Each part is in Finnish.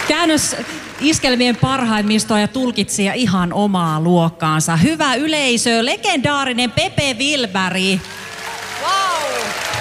Käännös iskelmien parhaimmistoa ja tulkitsija ihan omaa luokkaansa. Hyvä yleisö, legendaarinen Pepe Wilberg. Wow!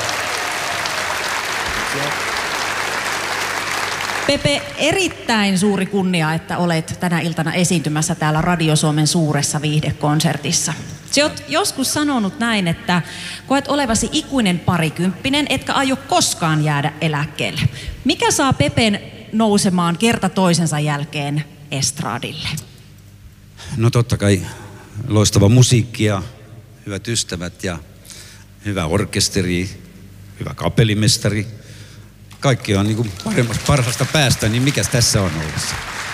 Pepe, erittäin suuri kunnia, että olet tänä iltana esiintymässä täällä Radio Suomen suuressa viihdekonsertissa. Sä oot joskus sanonut näin, että koet olevasi ikuinen parikymppinen, etkä aio koskaan jäädä eläkkeelle. Mikä saa Pepen nousemaan kerta toisensa jälkeen estradille? No totta kai loistava musiikki ja hyvät ystävät ja hyvä orkesteri, hyvä kapellimestari. Kaikki on niin kuin parhaasta päästä, niin mikäs tässä on ollessa?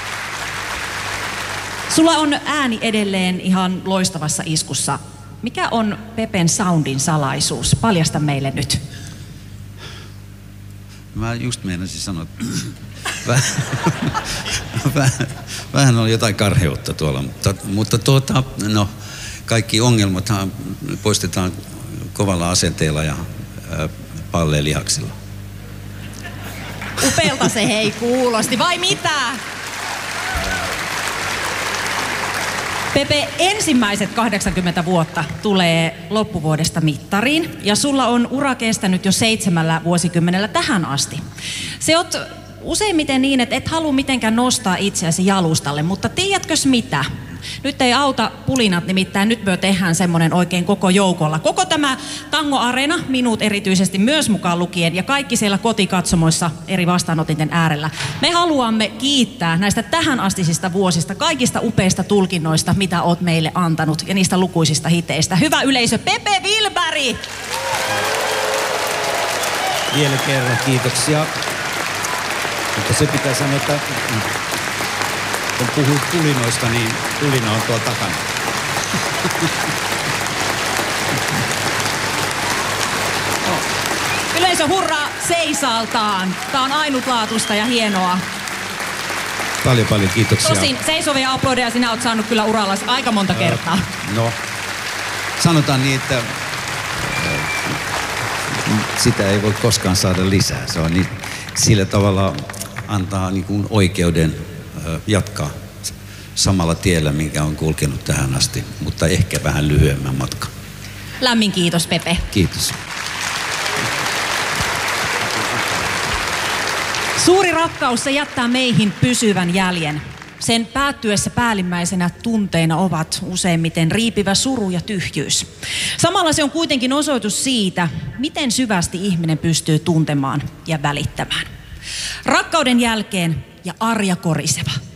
Sulla on ääni edelleen ihan loistavassa iskussa. Mikä on Pepen soundin salaisuus? Paljasta meille nyt. Mä just meinasin sanoa, että vähän on jotain karheutta tuolla, mutta no, kaikki ongelmathan poistetaan kovalla asenteella ja palleelihaksilla. Upealta se hei kuulosti, vai mitä? Pepe, ensimmäiset 80 vuotta tulee loppuvuodesta mittariin ja sulla on ura kestänyt jo 7 vuosikymmenellä tähän asti. Se oot useimmiten niin, että et halua mitenkään nostaa itseäsi jalustalle, mutta tiedätkös mitä? Nyt ei auta pulinat, nimittäin nyt me tehdään semmonen oikein koko joukolla. Koko tämä Tango Arena, minut erityisesti myös mukaan lukien, ja kaikki siellä kotikatsomoissa eri vastaanotinten äärellä. Me haluamme kiittää näistä tähänastisista vuosista, kaikista upeista tulkinnoista, mitä oot meille antanut, ja niistä lukuisista hiteistä. Hyvä yleisö, Pepe Wilberg! Vielä kerran kiitoksia. Mutta se pitää sanoa, että kun puhuu tulinoista, niin tulina on tuolla takana. Yleisö hurraa seisaltaan. Tää on ainutlaatuista ja hienoa. Paljon kiitoksia. Tosin seisovia aplodeja sinä oot saanut kyllä urallasi aika monta kertaa. No, sanotaan niin, että sitä ei voi koskaan saada lisää. Se on niin, sillä tavalla antaa niin kuin oikeuden jatkaa samalla tiellä, minkä on kulkenut tähän asti, mutta ehkä vähän lyhyemmän matkan. Lämmin kiitos, Pepe. Kiitos. Suuri rakkaus, se jättää meihin pysyvän jäljen. Sen päättyessä päällimmäisenä tunteina ovat useimmiten riipivä suru ja tyhjyys. Samalla se on kuitenkin osoitus siitä, miten syvästi ihminen pystyy tuntemaan ja välittämään. Rakkauden jälkeen ja arja koriseva.